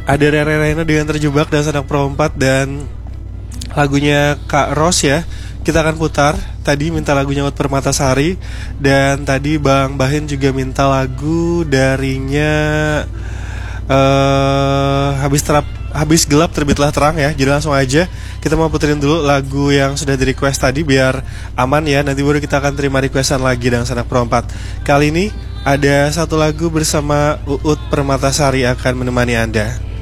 Ada Rere Reno dengan Terjebak dan Sanak Pro 4 dan lagunya Kak Ros ya. Kita akan putar. Tadi minta lagunya Ut Permatasari dan tadi Bang Bahin juga minta lagu darinya habis gelap terbitlah terang ya. Jadi langsung aja kita mau puterin dulu lagu yang sudah di request tadi biar aman ya. Nanti baru kita akan terima requestan lagi dengan Sanak Pro 4. Kali ini ada satu lagu bersama Uut Permatasari akan menemani Anda.